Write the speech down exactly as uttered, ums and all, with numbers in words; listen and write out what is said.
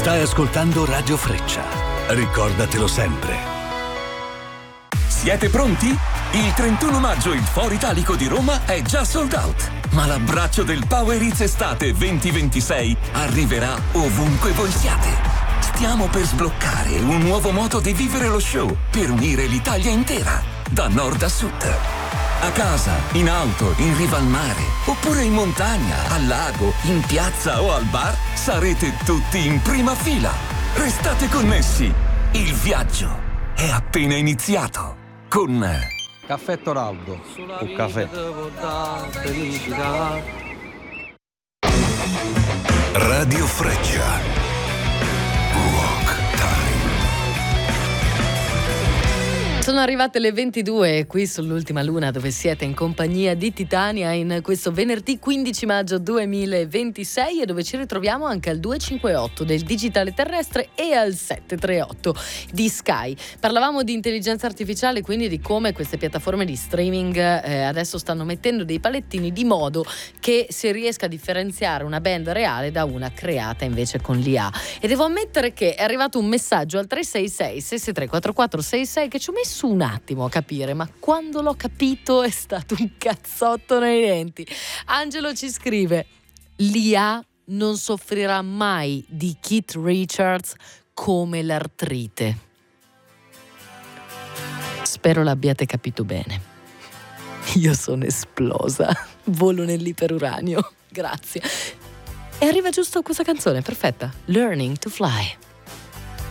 Stai ascoltando Radio Freccia. Ricordatelo sempre. Siete pronti? Il trentuno maggio il Foro Italico di Roma è già sold out. Ma l'abbraccio del Power Hits Estate venti ventisei arriverà ovunque voi siate. Stiamo per sbloccare un nuovo modo di vivere lo show per unire l'Italia intera, da nord a sud. A casa, in auto, in riva al mare, oppure in montagna, al lago, in piazza o al bar, sarete tutti in prima fila. Restate connessi. Il viaggio è appena iniziato. Con Caffè Toraldo o caffè. Radio Freccia. Rock Time. Sono arrivate le ventidue qui sull'Ultima Luna, dove siete in compagnia di Titania in questo venerdì quindici maggio duemilaventisei, e dove ci ritroviamo anche al due cinque otto del digitale terrestre e al sette tre otto di Sky. Parlavamo di intelligenza artificiale, quindi di come queste piattaforme di streaming eh, adesso stanno mettendo dei palettini di modo che si riesca a differenziare una band reale da una creata invece con l'I A. E devo ammettere che è arrivato un messaggio al tre sei sei sei sei tre quattro quattro sei sei che ci ho messo un attimo a capire, ma quando l'ho capito è stato un cazzotto nei denti. Angelo ci scrive: l'I A non soffrirà mai di Keith Richards come l'artrite. Spero l'abbiate capito bene. Io sono esplosa, volo nell'iperuranio. Grazie. E arriva giusto questa canzone perfetta, Learning to Fly.